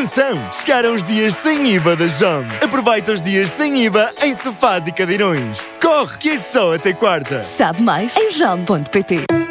Atenção! Chegaram os dias sem IVA da JOM. Aproveita os dias sem IVA em sofás e cadeirões. Corre, que é só até quarta. Sabe mais em jom.pt.